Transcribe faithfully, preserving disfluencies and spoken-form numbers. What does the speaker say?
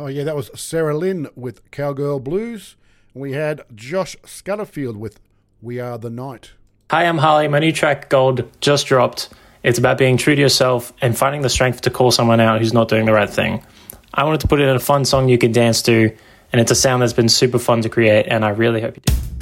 Oh, yeah, that was Sarah Lynn with Cowgirl Blues. We had Josh Scudderfield with We Are the Night. Hi, I'm Harley. My new track, Gold, just dropped. It's about being true to yourself and finding the strength to call someone out who's not doing the right thing. I wanted to put it in a fun song you could dance to, and it's a sound that's been super fun to create, and I really hope you do.